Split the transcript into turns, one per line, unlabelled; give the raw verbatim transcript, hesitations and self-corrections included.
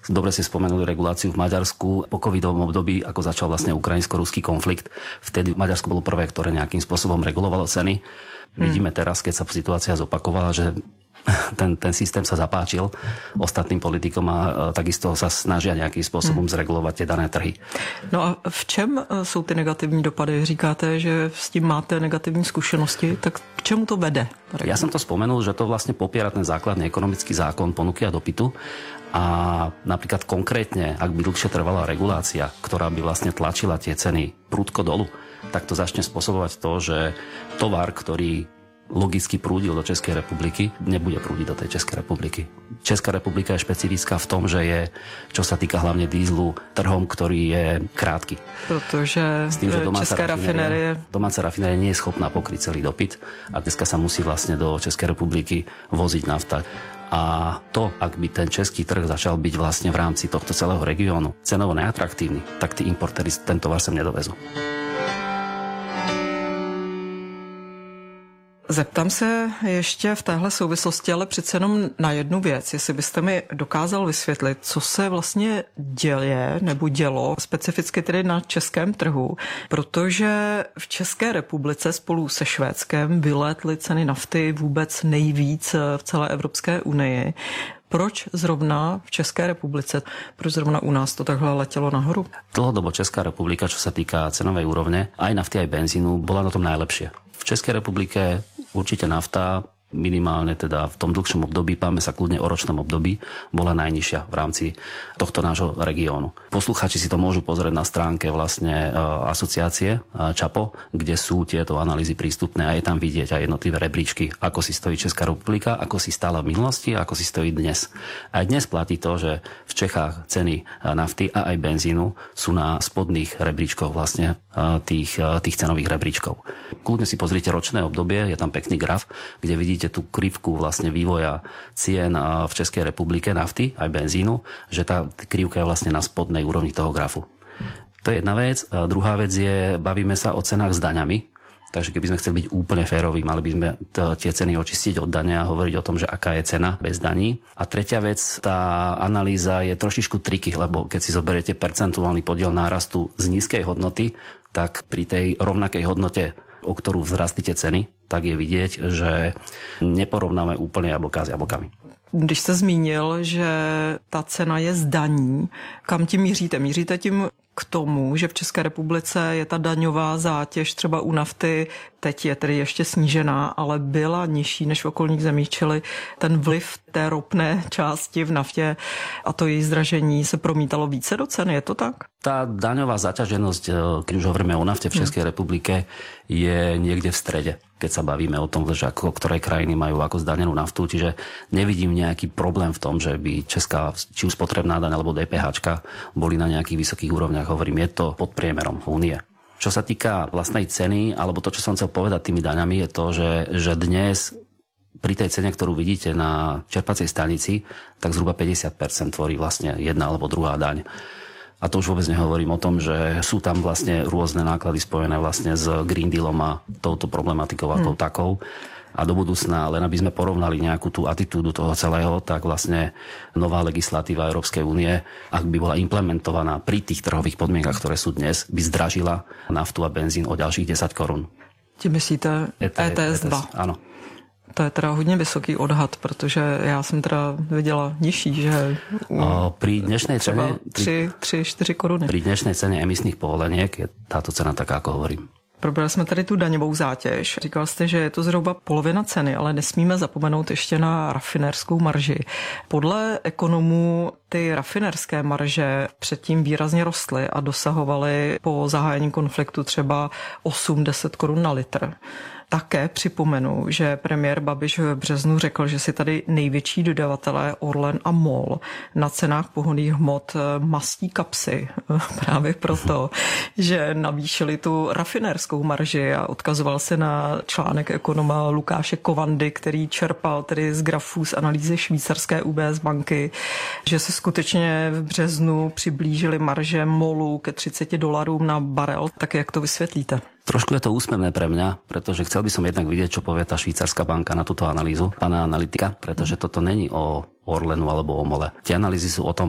Dobre si spomenuli reguláciu v Maďarsku po covidovom období, ako začal vlastne ukrajinsko-ruský konflikt. Vtedy Maďarsko bolo prvé, ktoré nejakým spôsobom regulovalo ceny. Hmm. Vidíme teraz, keď sa situácia zopakovala, že ten, ten systém sa zapáčil ostatným politikom a takisto sa snažia nejakým spôsobom hmm. zregulovať tie dané trhy.
No a v čem jsou ty negativní dopady? Říkáte, že s tím máte negativní skúsenosti, tak k čemu to vede?
Ja som to spomenul, že to vlastne popiera ten základný ekonomický zákon ponuky a dopytu. A napríklad konkrétne, ak by dlhšie trvala regulácia, ktorá by vlastne tlačila tie ceny prudko dolu, tak to začne spôsobovať to, že tovar, ktorý logicky prúdil do Českej republiky, nebude prúdiť do tej Českej republiky. Česká republika je špecifická v tom, že je, čo sa týka hlavne dízlu, trhom, ktorý je krátky.
Protože
s tým, že domáca
Česká rafinérie...
Domáca rafinérie nie je schopná pokryť celý dopyt a dneska sa musí vlastne do Českej republiky voziť nafta. A to, ak by ten český trh začal byť vlastne v rámci tohto celého regiónu cenovo neatraktívny, tak tí importéri ten tovar sem nedovezú.
Zeptám se ještě v téhle souvislosti, ale přece jenom na jednu věc, jestli byste mi dokázal vysvětlit, co se vlastně děje nebo dělo specificky tedy na českém trhu, protože v České republice spolu se Švédskem vylétly ceny nafty vůbec nejvíc v celé Evropské unii. Proč zrovna v České republice, proč zrovna u nás to takhle letělo nahoru?
Dlhodobo Česká republika, čo sa týka cenovej úrovne, aj nafty, aj benzínu, bola na tom najlepšie. V Českej republike určite nafta, minimálne teda v tom dlhšom období, páme sa kľudne o ročnom období, bola najnižšia v rámci tohto nášho regiónu. Poslucháči si to môžu pozrieť na stránke vlastne asociácie ČAPO, kde sú tieto analýzy prístupné a je tam vidieť aj jednotlivé rebríčky, ako si stojí Česká republika, ako si stála v minulosti a ako si stojí dnes. Aj dnes platí to, že v Čechách ceny nafty a aj benzínu sú na spodných rebríčkoch vlastne tých, tých cenových rebríčkov. Kľudne si pozrite ročné obdobie, je tam pekný graf, kde vidíte tú krivku vlastne vývoja cien v Českej republike nafty aj benzínu, že tá krivka je vlastne na spodnej úrovni toho grafu. To je jedna vec. A druhá vec je, bavíme sa o cenách s daňami, takže keby sme chceli byť úplne féroví, mali by sme tie ceny očistiť od dania a hovoriť o tom, že aká je cena bez daní. A tretia vec, tá analýza je trošičku triky, lebo keď si zoberiete percentuálny podiel nárastu z nízkej hodnoty, tak pri tej rovnakej hodnote, o ktorú vzrastli tie ceny, tak je vidieť, že neporovnáme úplne jablká s jablkami.
Když jste zmínil, že ta cena je z daní, kam tím míříte? Míříte tím k tomu, že v České republice je ta daňová zátěž třeba u nafty, teď je tedy ještě snížená, ale byla nižší než v okolních zemích, čili ten vliv té ropné části v naftě a to její zdražení se promítalo více do ceny, je to tak?
Tá daňová zaťaženosť, keď už hovoríme o nafte v Českej hmm. republike, je niekde v strede, keď sa bavíme o tom, že ako, ktoré krajiny majú ako zdanenú naftu, čiže nevidím nejaký problém v tom, že by česká, či už spotrebná daň alebo DPHčka boli na nejakých vysokých úrovniach. Hovorím, je to pod priemerom únie. Čo sa týka vlastnej ceny, alebo to, čo som chcel povedať tými daňami, je to, že, že dnes pri tej cene, ktorú vidíte na čerpacej stanici, tak zhruba päťdesiat percent tvorí vlastne jedna alebo druhá daň. A to už vôbec nehovorím o tom, že sú tam vlastne rôzne náklady spojené vlastne s Green Dealom a touto problematikou ako hmm. takou. A do budúcna, len aby sme porovnali nejakú tú atitúdu toho celého, tak vlastne nová legislatíva Európskej únie, ak by bola implementovaná pri tých trhových podmienkach, ktoré sú dnes, by zdražila naftu a benzín o ďalších desať korún.
Ti myslíte E T S dva?
Áno.
To je teda hodně vysoký odhad, protože já jsem teda viděla nižší, že
o, pri dnešnej cene
tři čtyři koruny.
Pri dnešnej cene emisných povoleniek je táto cena taká, ako hovorím.
Probrali jsme tady tu daňovou zátěž. Říkal jste, že je to zhruba polovina ceny, ale nesmíme zapomenout ještě na rafinérskou marži. Podle ekonomů ty rafinérské marže předtím výrazně rostly a dosahovaly po zahájení konfliktu třeba osm deset korun na litr. Také připomenu, že premiér Babiš v březnu řekl, že si tady největší dodavatelé Orlen a MOL na cenách pohonných hmot mastí kapsy právě proto, že navýšili tu rafinérskou marži a odkazoval se na článek ekonoma Lukáše Kovandy, který čerpal tedy z grafů z analýzy švýcarské U B S banky, že se skutečně v březnu přiblížili marže MOLu ke třicet dolarům na barel. Tak jak to vysvětlíte?
Trošku je to úsmevné pre mňa, pretože chcel by som jednak vidieť, čo povie tá švýcarská banka na túto analýzu, pána analytika, pretože toto není o Orlenu alebo o MOLe. Tie analýzy sú o tom,